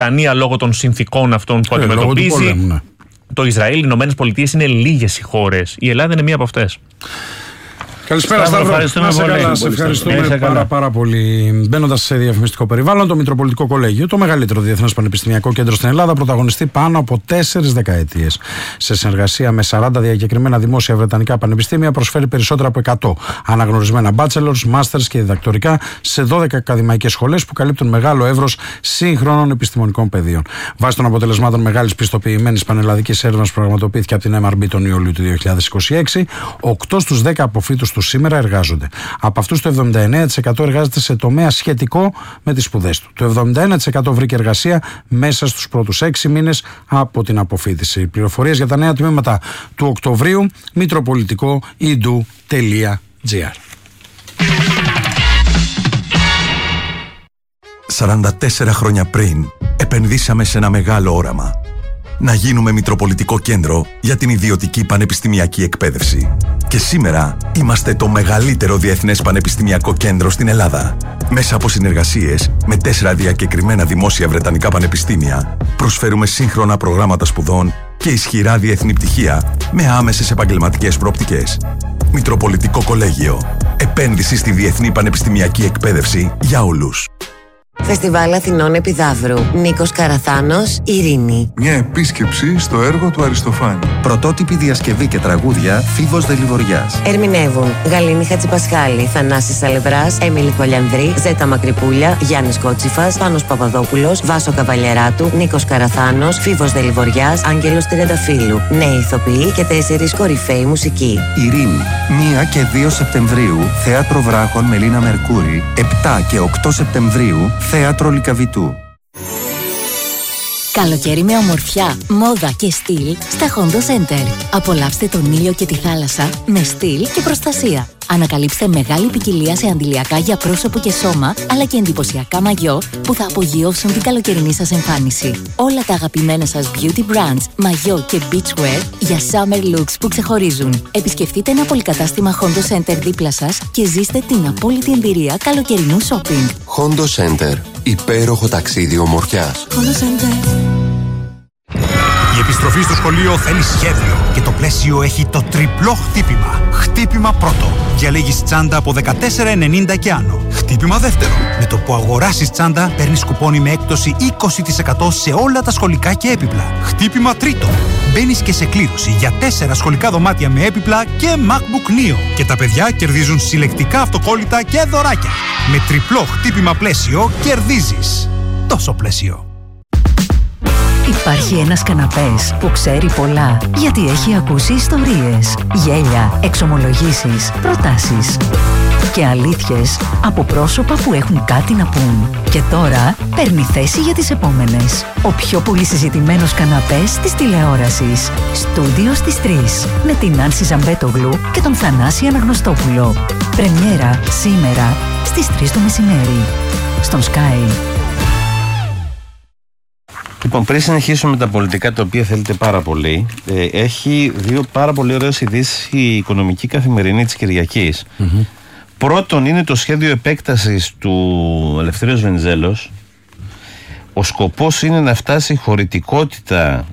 Ουκρανία λόγω των συνθηκών αυτών που αντιμετωπίζει. Το Ισραήλ, οι Ηνωμένες Πολιτείες είναι λίγες οι χώρες. Η Ελλάδα είναι μία από αυτές. Καλησπέρα, Σταύρο. Σε ευχαριστούμε πάρα πολύ. Μπαίνοντας σε διαφημιστικό περιβάλλον, το Μητροπολιτικό Κολέγιο, το μεγαλύτερο διεθνές πανεπιστημιακό κέντρο στην Ελλάδα, πρωταγωνιστεί πάνω από 4 δεκαετίες. Σε συνεργασία με 40 διακεκριμένα δημόσια βρετανικά πανεπιστήμια, προσφέρει περισσότερα από 100 αναγνωρισμένα bachelors, masters και διδακτορικά σε 12 ακαδημαϊκές σχολές που καλύπτουν μεγάλο εύρος σύγχρονων επιστημονικών πεδίων. Βάσει των αποτελεσμάτων μεγάλης πιστοποιημένης πανελλαδικής έρευνας που πραγματοποιήθηκε από την MRB τον Ιούλιο του 2026, 8 στους 10 αποφύτους του σήμερα εργάζονται. Από αυτούς το 79% εργάζεται σε τομέα σχετικό με τις σπουδές του. Το 71% βρήκε εργασία μέσα στους πρώτους 6 μήνες από την αποφοίτηση. Πληροφορίες για τα νέα τμήματα του Οκτωβρίου, mitropolitikoedu.gr. 44 χρόνια πριν επενδύσαμε σε ένα μεγάλο όραμα. Να γίνουμε Μητροπολιτικό Κέντρο για την ιδιωτική πανεπιστημιακή εκπαίδευση. Και σήμερα είμαστε το μεγαλύτερο διεθνές πανεπιστημιακό κέντρο στην Ελλάδα. Μέσα από συνεργασίες με 4 διακεκριμένα δημόσια βρετανικά πανεπιστήμια, προσφέρουμε σύγχρονα προγράμματα σπουδών και ισχυρά διεθνή πτυχία με άμεσες επαγγελματικές προοπτικές. Μητροπολιτικό Κολέγιο. Επένδυση στη διεθνή πανεπιστημιακή εκπαίδευση για όλους. Φεστιβάλ Αθηνών Επιδαύρου. Νίκος Καραθάνος, Ειρήνη. Μια επίσκεψη στο έργο του Αριστοφάνη. Πρωτότυπη διασκευή και τραγούδια Φίβος Δελιβοριάς. Ερμηνεύουν Γαλήνη Χατζηπασχάλη, Θανάσης Σαλευράς, Έμιλη Κολιανδρή, Ζέτα Μακρυπούλια, Γιάννης Κότσιφας, Πάνος Παπαδόπουλος, Βάσο Καβαλιαράτου, Νίκος Καραθάνος, Φίβος Δελιβοριάς, Άγγελος Τριανταφύλου. Νέοι ηθοποιοί και 4 κορυφαίοι μουσικοί. Ειρήνη. 1 και 2 Σεπτεμβρίου, Θέατρο Βράχων Μελίνα Μερκούρη. 7 και 8 Σεπτεμβρίου, Θέατρο Λυκαβητού. Καλοκαίρι με ομορφιά, μόδα και στυλ στα Hondo Center. Απολαύστε τον ήλιο και τη θάλασσα με στυλ και προστασία. Ανακαλύψτε μεγάλη ποικιλία σε αντιλιακά για πρόσωπο και σώμα, αλλά και εντυπωσιακά μαγιό που θα απογειώσουν την καλοκαιρινή σας εμφάνιση. Όλα τα αγαπημένα σας beauty brands, μαγιό και beachwear για summer looks που ξεχωρίζουν. Επισκεφτείτε ένα πολυκατάστημα Hondo Center δίπλα σας και ζήστε την απόλυτη εμπειρία καλοκαιρινού shopping. Hondo Center. Υπέροχο ταξίδι ομορφιάς. Hondo Center. Η επιστροφή στο σχολείο θέλει σχέδιο και το πλαίσιο έχει το τριπλό χτύπημα. Χτύπημα πρώτο. Διαλέγεις τσάντα από 14,90 και άνω. Χτύπημα δεύτερο. Με το που αγοράσεις τσάντα παίρνεις κουπόνι με έκπτωση 20% σε όλα τα σχολικά και έπιπλα. Χτύπημα τρίτο. Μπαίνεις και σε κλήρωση για 4 σχολικά δωμάτια με έπιπλα και MacBook Neo. Και τα παιδιά κερδίζουν συλλεκτικά αυτοκόλλητα και δωράκια. Με τριπλό χτύπημα πλαίσιο κερδίζεις. Τόσο πλαίσιο. Υπάρχει ένας καναπές που ξέρει πολλά, γιατί έχει ακούσει ιστορίες, γέλια, εξομολογήσεις, προτάσεις και αλήθειες από πρόσωπα που έχουν κάτι να πούν. Και τώρα παίρνει θέση για τις επόμενες. Ο πιο πολύ συζητημένος καναπές της τηλεόρασης. Στούντιο στις 3 με την Νάνση Ζαμπέτογλου και τον Θανάση Αναγνωστόπουλο. Πρεμιέρα σήμερα στις 3 το μεσημέρι στον Sky. Λοιπόν, πριν συνεχίσουμε με τα πολιτικά, τα οποία θέλετε πάρα πολύ, έχει 2 πάρα πολύ ωραίες ειδήσεις η Οικονομική Καθημερινή της Κυριακής. Πρώτον, είναι το σχέδιο επέκτασης του Ελευθερίου Βενιζέλος. Ο σκοπός είναι να φτάσει η χωρητικότητα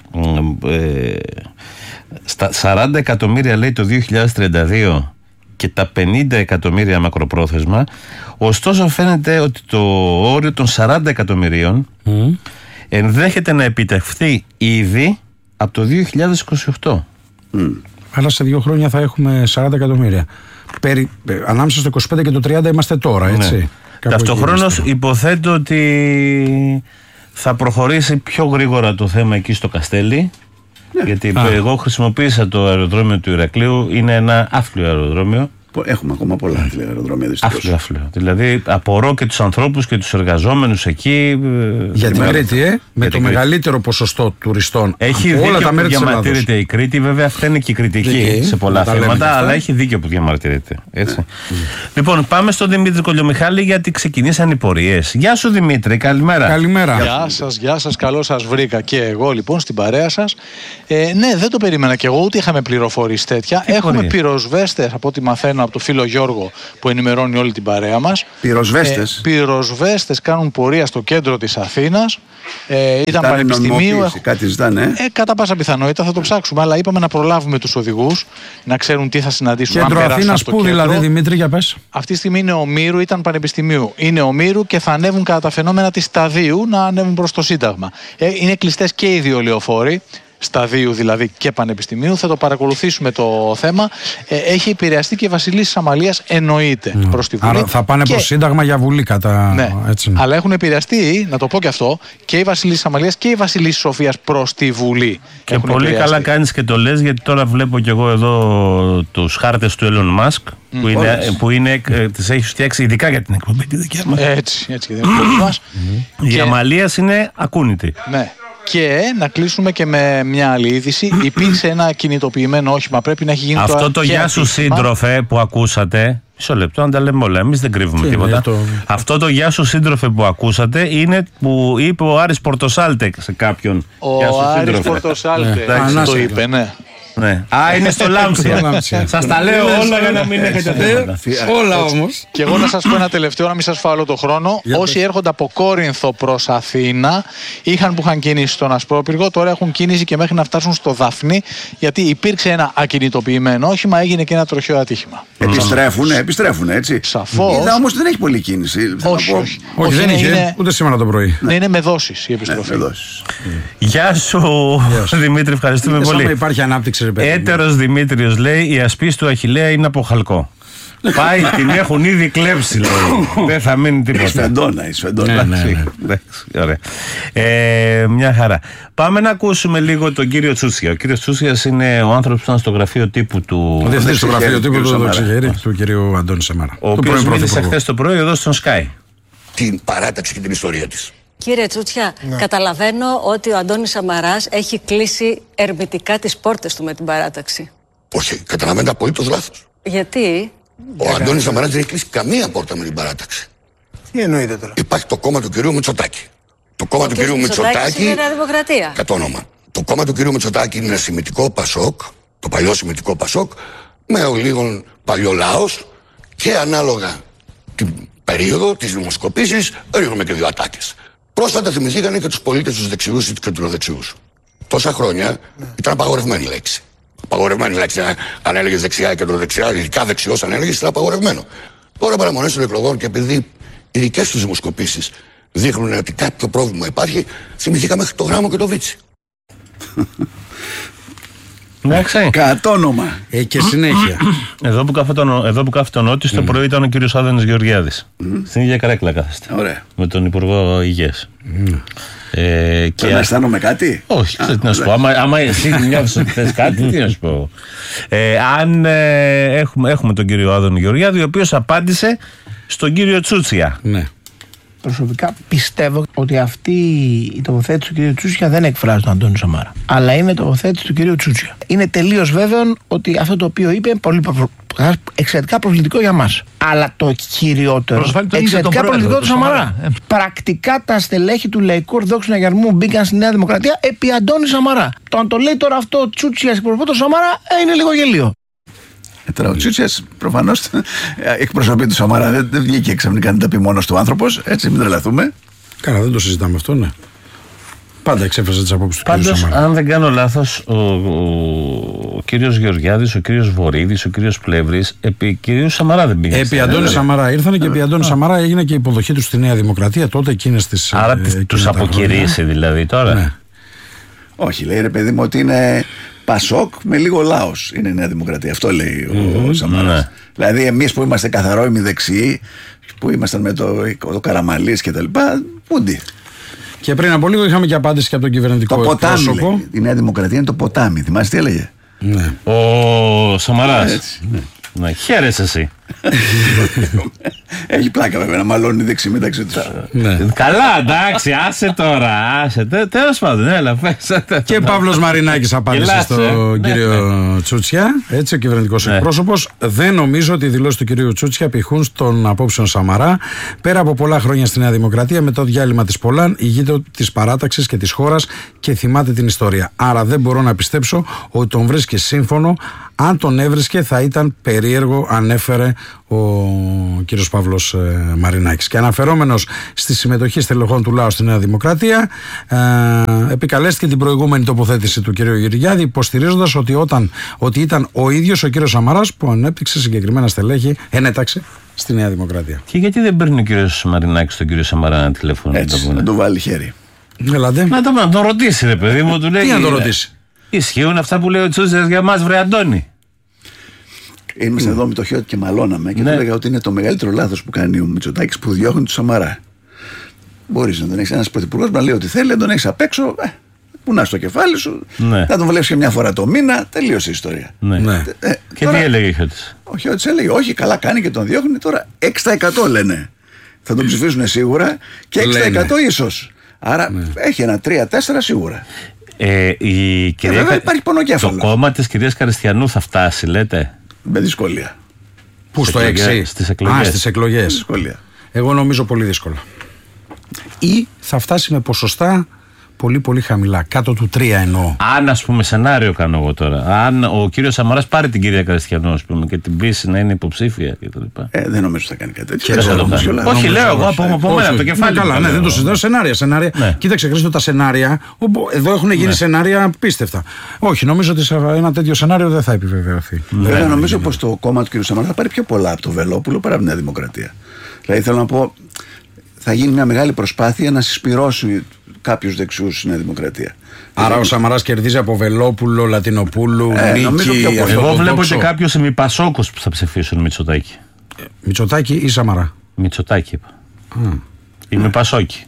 στα 40 εκατομμύρια, λέει, το 2032 και τα 50 εκατομμύρια μακροπρόθεσμα. Ωστόσο, φαίνεται ότι το όριο των 40 εκατομμυρίων ενδέχεται να επιτευχθεί ήδη από το 2028. Άρα σε 2 χρόνια θα έχουμε 40 εκατομμύρια. Ανάμεσα στο 25 και το 30 είμαστε τώρα, έτσι. Ναι. Ταυτοχρόνως υποθέτω ότι θα προχωρήσει πιο γρήγορα το θέμα εκεί στο Καστέλι. Ναι. Γιατί εγώ χρησιμοποίησα το αεροδρόμιο του Ηρακλείου. Είναι ένα άφλιο αεροδρόμιο. Έχουμε ακόμα πολλά άφλια αεροδρόμια, δυστυχώς. Άφλιο. Δηλαδή απορώ και τους ανθρώπους και τους εργαζόμενους εκεί. Για την Κρήτη, με το μεγαλύτερο ποσοστό τουριστών. Έχει από όλα τα μέρη της Ελλάδος. Διαμαρτύρεται η Κρήτη, βέβαια αυτή είναι και η κριτική σε πολλά θέματα, αλλά έχει δίκιο που διαμαρτύρεται. Έτσι. Λοιπόν, πάμε στον Δημήτρη Κολιομιχάλη, γιατί ξεκινήσαν οι πορείες. Γεια σου Δημήτρη, καλημέρα. Καλημέρα. Γεια σας, καλώς σας βρήκα και εγώ λοιπόν στην παρέα σας. Ναι, δεν το περίμενα κι εγώ, ούτε είχαμε πληροφορίες τέτοια. Έχουμε πυροσβέστες, από ό,τι μαθαίνω από το φίλο Γιώργο που ενημερώνει όλη την παρέα μας. Πυροσβέστες. Πυροσβέστες κάνουν πορεία στο κέντρο της Αθήνας. Ήταν πανεπιστημίου. Κάτι ζητάνε. Κατά πάσα πιθανότητα θα το ψάξουμε, αλλά είπαμε να προλάβουμε τους οδηγούς να ξέρουν τι θα συναντήσουν. Κέντρο Αθήνας πού δηλαδή, Δημήτρη, για πες? Αυτή τη στιγμή είναι Ομήρου, ήταν πανεπιστημίου. Είναι Ομήρου και θα ανέβουν κατά τα φαινόμενα της Σταδίου να ανέβουν προς το Σύνταγμα. Είναι κλειστές και οι δύο λεωφόροι. Σταδίου δηλαδή και πανεπιστημίου. Θα το παρακολουθήσουμε το θέμα. Έχει επηρεαστεί και η Βασιλής Αμαλίας, εννοείται, προς τη Βουλή. Άρα θα πάνε προς Σύνταγμα για Βουλή κατά. Ναι. Έτσι. Αλλά έχουν επηρεαστεί, να το πω και αυτό, και η Βασιλής Αμαλίας και η Βασιλής Σοφίας προς τη Βουλή. Και έχουν πολύ επηρεαστεί. Καλά κάνεις και το λες, γιατί τώρα βλέπω κι εγώ εδώ τους χάρτες του Elon Musk που τις έχει φτιάξει ειδικά για την εκπομπή τη δικιά μας. Έτσι για την εκπομπή μας. Η Αμαλίας είναι ακούνητη. Ναι. Και να κλείσουμε και με μια άλλη είδηση. Υπήρξε ένα κινητοποιημένο όχημα. Πρέπει να έχει γίνει αυτό το γεια σου σύντροφε που ακούσατε. Μισό λεπτό, να τα λέμε όλα. Εμείς δεν κρύβουμε τίποτα. Αυτό το γεια σου σύντροφε που ακούσατε είναι που είπε ο Άρης Πορτοσάλτε σε κάποιον. Ο Άρης Πορτοσάλτε το είπε, ναι. Ναι. Είναι στο Λάμψια. Σας τα λέω όλα για να μην έχετε θέματα. Όλα όμως. Και εγώ να σας πω ένα τελευταίο, να μην σας φάω όλο το χρόνο. Όσοι έρχονται από Κόρινθο προς Αθήνα, που είχαν κίνηση στον Ασπρόπυργο, τώρα έχουν κίνηση και μέχρι να φτάσουν στο Δαφνί, γιατί υπήρξε ένα ακινητοποιημένο όχημα, έγινε και ένα τροχαίο ατύχημα. Επιστρέφουν έτσι. Σαφώς. Είδα όμως δεν έχει πολλή κίνηση. Όχι, δεν είχε ούτε σήμερα το πρωί. Ναι, είναι με δόσεις η επιστροφή. Γεια σου Δημήτρη, ευχαριστούμε πολύ. Υπάρχει ανάπτυξη. Έτερος Δημήτριος λέει: η ασπίση του Αχιλλέα είναι από χαλκό. Πάει, την έχουν ήδη κλέψει, λέει. Δεν θα μείνει τίποτα. Σφεντόνα. Ωραία. Μια χαρά. Πάμε να ακούσουμε λίγο τον κύριο Τσούτσια. Ο κύριος Τσούτσιας είναι ο άνθρωπος που ήταν στο γραφείο τύπου του. Ο διευθυντής στο γραφείο τύπου του Δοξιγέρη, του κυρίου Αντώνη Σαμάρα. Ο οποίος μίλησε χθες το πρωί εδώ στον Sky. Την παράταξη και την ιστορία της. Κύριε Τσούτσια, καταλαβαίνω ότι ο Αντώνης Σαμαράς έχει κλείσει ερμητικά τις πόρτες του με την παράταξη. Όχι, καταλαβαίνετε απολύτως λάθος. Γιατί? Ο Αντώνης Σαμαράς δεν έχει κλείσει καμία πόρτα με την παράταξη. Τι εννοείτε τώρα? Υπάρχει το κόμμα του κυρίου Μητσοτάκη. Το κόμμα του κυρίου Μητσοτάκη είναι Νέα Δημοκρατία. Κατ' όνομα. Το κόμμα του κυρίου Μητσοτάκη είναι ένα σημητικό Πασόκ, το παλιό σημητικό Πασόκ, με ο λίγων παλιό λαός και ανάλογα την περίοδο της δημοσκοπήσης ρίχνουμε και δύο ατάκες. Πρόσφατα θυμηθήκανε και τους πολίτες τους δεξιούς και τους κεντροδεξιούς. Τόσα χρόνια ήταν απαγορευμένη λέξη. Απαγορευμένη λέξη. Αν έλεγες δεξιά ή κεντροδεξιά, ειδικά δεξιός αν έλεγες, ήταν απαγορευμένο. Τώρα παραμονές των εκλογών και επειδή οι δικές τους δημοσκοπήσεις δείχνουν ότι κάποιο πρόβλημα υπάρχει, θυμηθήκαμε το Γράμμο και το Βίτσι. Κατ' όνομα. Και συνέχεια. Εδώ που κάθεται ο Νότης, το πρωί ήταν ο κύριος Άδωνης Γεωργιάδης. Στην ίδια καρέκλα κάθεστε. Ωραία. Με τον Υπουργό Υγείας. Και να αισθάνομαι κάτι? Όχι, τι να σου πω. Άμα εσύ νιώθεις ότι θες κάτι, τι να σου πω. Αν έχουμε τον κύριο Άδωνη Γεωργιάδη, ο οποίος απάντησε στον κύριο Τσούτσια. Ναι. Προσωπικά πιστεύω ότι αυτή η τοποθέτηση του κ. Τσούτσια δεν εκφράζει τον Αντώνη Σαμάρα. Αλλά είναι τοποθέτηση του κ. Τσούτσια. Είναι τελείως βέβαιο ότι αυτό το οποίο είπε είναι πολύ εξαιρετικά προβλητικό για μας. Αλλά το κυριότερο, εξαιρετικά προβλητικό του Σαμαρά. Πρακτικά τα στελέχη του Λαϊκού Ορθοδόξου Αγιαρμού μπήκαν στη Νέα Δημοκρατία επί Αντώνη Σαμαρά. Το αν το λέει τώρα αυτό ο Τσούτσιας εκπροσωπεί τον Σαμαρά είναι λίγο γελίο. Τώρα ο Τσούτσιας προφανώς εκπροσωπεί του Σαμαρά. Δεν βγήκε ξαφνικά να τα πει μόνος του άνθρωπος. Έτσι, μην τρελαθούμε. Καλά, δεν το συζητάμε αυτό, ναι. Πάντα εξέφρασε τις απόψεις του κ. Σαμαρά. Πάντως, αν δεν κάνω λάθος, ο κύριος Γεωργιάδης, ο κύριος Βορύδης, ο κύριος Πλεύρης, επί κυρίου Σαμαρά δεν πήγαν. Επί Αντώνη Σαμαρά ήρθαν και επί Αντώνη Σαμαρά έγινε και η υποδοχή του στη Νέα Δημοκρατία τότε εκείνες τις. Άρα τους αποκηρύσει δηλαδή τώρα. Ναι. Όχι, λέει ρε παιδί μου ότι είναι Πασόκ με λίγο λαός. Είναι η Νέα Δημοκρατία. Αυτό λέει ο Σαμαράς. Ναι. Δηλαδή, εμείς που είμαστε καθαρό ημιδεξιοί, που ήμασταν με το Καραμαλής και τα λοιπά, πούντι. Και πριν από λίγο είχαμε και απάντηση και από τον κυβερνητικό εκπρόσωπο. Η Νέα Δημοκρατία είναι το ποτάμι. Θυμάσαι τι έλεγε? Ναι. Ο Σαμαράς. Ναι. Ναι. Χαίρεσαι εσύ. Έχει πλάκα βέβαια να μαλώνει δεξί μεταξύ τους. Καλά, εντάξει, άσε τώρα. Τέλος πάντων, έλα. Και Παύλος Μαρινάκης απάντησε στον κύριο Τσούτσια, έτσι, ο κυβερνητικός εκπρόσωπος. Δεν νομίζω ότι οι δηλώσεις του κυρίου Τσούτσια πηχούν στον απόψεων Σαμαρά. Πέρα από πολλά χρόνια στη Νέα Δημοκρατία, μετά το διάλειμμα της Πολάν, ηγείται της παράταξης και της χώρας και θυμάται την ιστορία. Άρα δεν μπορώ να πιστέψω ότι τον βρίσκει σύμφωνο. Αν τον έβρισκε θα ήταν περίεργο, ανέφερε ο κύριος Παύλος Μαρινάκης. Και αναφερόμενος στη συμμετοχή στελεχών του λαού στη Νέα Δημοκρατία, επικαλέστηκε την προηγούμενη τοποθέτηση του κύριου Γεωργιάδη, υποστηρίζοντας ότι ήταν ο ίδιος ο κύριος Σαμαράς που ανέπτυξε συγκεκριμένα στελέχη, ενέταξε στη Νέα Δημοκρατία. Και γιατί δεν παίρνει ο κύριος Μαρινάκης τον κύριο Σαμαρά ένα τηλέφωνο? Έτσι, να το βάλει χέρι. Να τον ρωτήσει, ρε παιδί μου, του λέει. Τι να τον ρωτήσει? Ισχύουν αυτά που λέει ο Τσούτσιας για μας, βρε Αντώνη? Είμαστε εδώ με το Χιώτη και μαλώναμε και του έλεγα ότι είναι το μεγαλύτερο λάθος που κάνει ο Μητσοτάκης που διώχνει του Σαμαρά. Μπορείς να τον έχεις ένας πρωθυπουργός να λέει ό,τι θέλει, να τον έχεις απ' έξω, που να στο κεφάλι σου, να τον βλέπεις και μια φορά το μήνα, τελείωσε η ιστορία. Και τώρα, τι έλεγε ο Χιώτης? Ο Χιώτης έλεγε, όχι, καλά κάνει και τον διώχνει, τώρα 6% λένε. Θα τον ψηφίσουν σίγουρα και 6% ίσως. Άρα έχει ένα 3-4 σίγουρα. Βέβαια υπάρχει πονοκέφαλο. Το κόμμα της κυρίας Καριστιανού θα φτάσει, λέτε? Με δυσκολία. Πού στο 6? Στις εκλογές. Στις εκλογές. Δυσκολία. Εγώ νομίζω πολύ δύσκολα. Ή θα φτάσει με ποσοστά πολύ πολύ χαμηλά, κάτω του 3 εννοώ. Αν, ας πούμε, σενάριο κάνω εγώ τώρα, αν ο κύριος Σαμαράς πάρει την κυρία Καριστιανού, ας πούμε, και την πείσει να είναι υποψήφια κτλ. Δεν νομίζω ότι θα κάνει κάτι τέτοιο. Όχι, λέω εγώ από μένα, από το κεφάλι. Καλά, δεν το συζητάω. Σενάρια. Κοίταξε, Χρήστο, τα σενάρια. Εδώ έχουν γίνει σενάρια απίστευτα. Όχι, νομίζω ότι σε ένα τέτοιο σενάριο δεν θα επιβεβαιωθεί. Βέβαια, νομίζω πως το κόμμα του κ. Σαμαρά θα πάρει πιο πολλά από το Βελόπουλο παρά από τη Νέα Δημοκρατία. Δηλαδή, θέλω να πω, θα γίνει μια μεγάλη προσπάθεια να συσπυρώσει κάποιους δεξιούς στη Νέα Δημοκρατία. Άρα ο Σαμαράς κερδίζει από Βελόπουλο, Λατινοπούλου, Νίκη. Εγώ βλέπω και κάποιους ημιπασόκους που θα ψηφίσουν Μητσοτάκη. Μητσοτάκη ή Σαμαρά? Μητσοτάκη είπα. Ημιπασόκοι.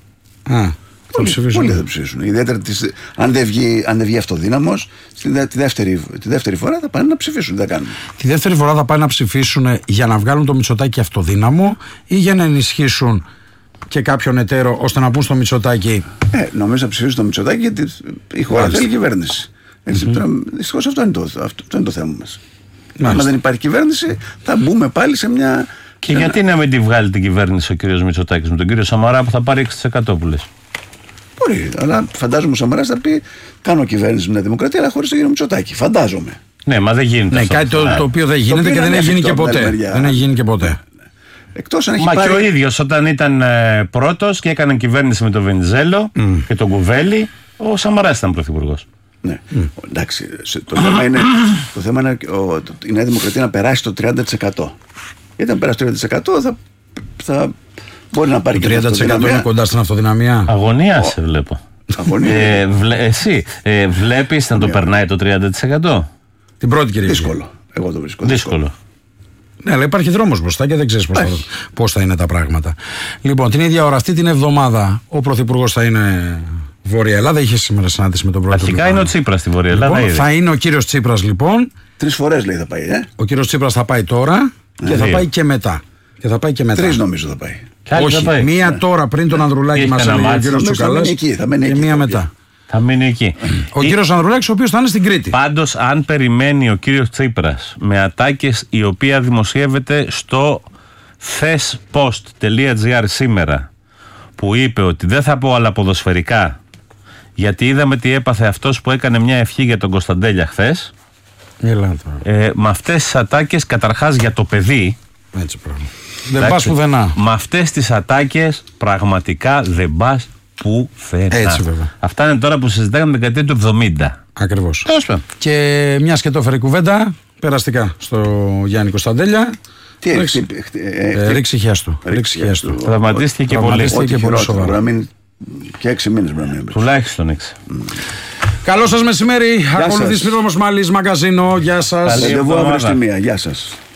Πολλοί θα ψηφίσουν. Ιδιαίτερα αν δεν βγει αυτοδύναμος, τη δεύτερη φορά θα πάνε να ψηφίσουν. Τη δεύτερη φορά θα πάνε να ψηφίσουν για να βγάλουν το Μητσοτάκη αυτοδύναμο ή για να ενισχύσουν και κάποιον εταίρο ώστε να πούν στο Μητσοτάκη? Νομίζω να ψηφίσουν το Μητσοτάκη γιατί η χώρα θέλει κυβέρνηση. Δυστυχώς αυτό είναι το θέμα μας. Αν δεν υπάρχει κυβέρνηση, θα μπούμε πάλι σε μια. Και γιατί να μην τη βγάλει την κυβέρνηση ο κύριος Μητσοτάκης με τον κύριο Σαμαρά που θα πάρει 6% που λες? Μπορεί, αλλά φαντάζομαι ο Σαμαράς θα πει: κάνω κυβέρνηση με την Δημοκρατία, αλλά χωρίς τον κύριο Μητσοτάκη. Φαντάζομαι. Ναι, μα δεν γίνεται. Ναι, κάτι το οποίο δεν γίνεται και δεν έχει γίνει και ποτέ. Δεν έχει γίνει και ποτέ. Μα και ο ίδιος όταν ήταν πρώτος και έκανε κυβέρνηση με τον Βενιζέλο και τον Κουβέλη, ο Σαμαράς ήταν πρωθυπουργός. Ναι, εντάξει. Το θέμα είναι η Νέα Δημοκρατία να περάσει το 30%. Γιατί αν περάσει το 30% θα μπορεί να πάρει και το 30%. Είναι κοντά στην αυτοδυναμία. Αγωνία σε βλέπω. Εσύ βλέπεις να το περνάει το 30%? Την πρώτη κυρία. Δύσκολο. Εγώ το βρίσκω δύσκολο. Ναι, αλλά υπάρχει δρόμος μπροστά και δεν ξέρεις πώς θα είναι τα πράγματα. Λοιπόν, την ίδια ώρα αυτή την εβδομάδα ο πρωθυπουργός θα είναι Βόρεια Ελλάδα. Είχε σήμερα συνάντηση με τον πρόεδρο. Αρχικά είναι ο Τσίπρας στη Βόρεια Ελλάδα. Λοιπόν, θα είναι ο κύριος Τσίπρας λοιπόν. 3 φορές λέει θα πάει. Ο κύριος Τσίπρας θα πάει τώρα και θα πάει και μετά. 3 νομίζω θα πάει. Όχι, μία τώρα πριν τον Ανδρουλάκη μας έλεγε ο κύριος Τσουκαλάς και μία μετά. Θα μείνει εκεί. Ο κύριος Ανδρουλάκης, ο οποίος θα είναι στην Κρήτη. Πάντως, αν περιμένει ο κύριος Τσίπρας με ατάκες η οποία δημοσιεύεται στο thespost.gr σήμερα, που είπε ότι δεν θα πω άλλα ποδοσφαιρικά, γιατί είδαμε τι έπαθε αυτός που έκανε μια ευχή για τον Κωνσταντέλια χθες. Με αυτές τις ατάκες, καταρχάς για το παιδί. Έτσι πράγμα. Δεν πας πουθενά. Με αυτές τις ατάκες πραγματικά δεν πας πουθενά. Έτσι βέβαια. Αυτά είναι τώρα που συζητάγαμε την δεκαετία του 70. Ακριβώς. Και μια και το έφερε κουβέντα περαστικά στο Γιάννη Κωνσταντέλια. Τι ρίξει χιάστο. Τραυματίστηκε και πολύ. Σοβαρά. Και 6 μήνες πρέπει να μείνει. Τουλάχιστον 6. Καλό σας μεσημέρι. Ακολουθεί Σπύρος Μαλής, μαγκαζίνο. Γεια σας. Ραντεβού αύριο στη 1. Γεια σας.